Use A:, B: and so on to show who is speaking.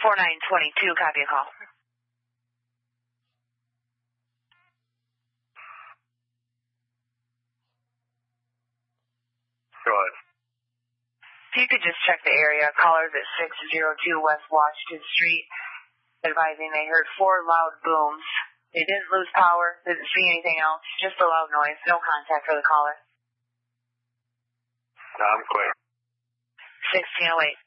A: 4922, copy a call.
B: Go ahead.
A: If you could just check the area, callers at 602 West Washington Street, advising they heard 4 loud booms. They didn't lose power, didn't see anything else, just a loud noise, no contact for the caller.
B: No, I'm clear.
A: 1608.